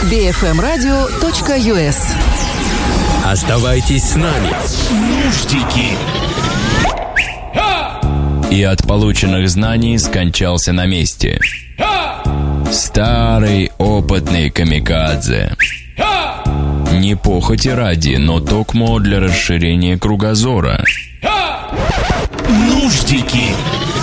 bfmradio.us. Оставайтесь с нами. Нуждики. И от полученных знаний скончался на месте. Старый опытный камикадзе. Не похоти ради, но токмо для расширения кругозора. Нуждики.